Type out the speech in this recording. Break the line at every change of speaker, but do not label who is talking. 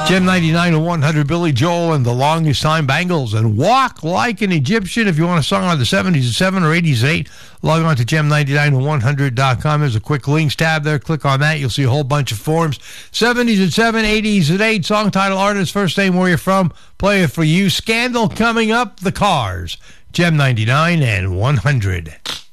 Gem 99 to 100, Billy Joel and the Longest Time Bangles, and Walk Like an Egyptian. If you want a song on the 70s at 7 or 80s at 8, log on to gem99to100.com. There's a quick links tab there. Click on that. You'll see a whole bunch of forms. 70s at 7, 80s at 8. Song title, artist, first name, where you're from. Play it for you. Scandal coming up, The Cars. Gem 99 and 100.